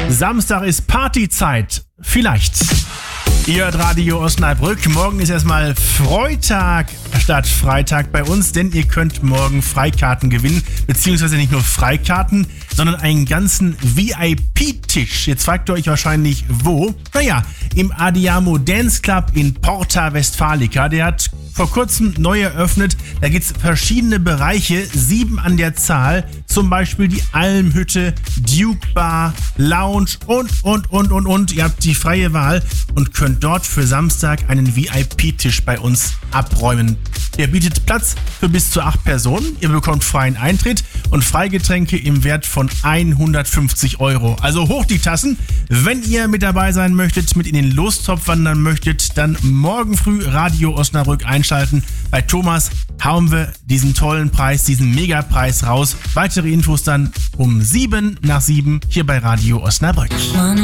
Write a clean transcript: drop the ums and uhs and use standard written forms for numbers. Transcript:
Samstag ist Partyzeit. Vielleicht. Ihr hört Radio Osnabrück. Morgen ist erstmal Freitag statt Freitag bei uns, denn ihr könnt morgen Freikarten gewinnen. Beziehungsweise nicht nur Freikarten, sondern einen ganzen VIP-Tisch. Jetzt fragt ihr euch wahrscheinlich, wo? Naja, im Adiamo Dance Club in Porta Westfalica. Der hat vor kurzem neu eröffnet. Da gibt es verschiedene Bereiche, 7 an der Zahl. Zum Beispiel die Almhütte, Duke Bar, Lounge und. Ihr habt die freie Wahl und könnt dort für Samstag einen VIP-Tisch bei uns abräumen. Der bietet Platz für bis zu 8 Personen. Ihr bekommt freien Eintritt und Freigetränke im Wert von 150 €. Also hoch die Tassen. Wenn ihr mit dabei sein möchtet, mit in den Lostopf wandern möchtet, dann morgen früh Radio Osnabrück einschalten. Bei Thomas hauen wir diesen tollen Preis, diesen Megapreis raus. Weitere Infos dann um 7 nach 7 hier bei Radio Osnabrück.